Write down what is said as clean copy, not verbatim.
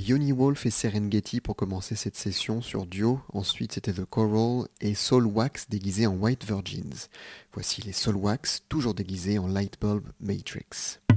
Yoni Wolf et Serengeti pour commencer cette session sur Duo. Ensuite, c'était The Coral et Soul Wax déguisés en White Virgins. Voici les Soul Wax, toujours déguisés en Lightbulb Matrix.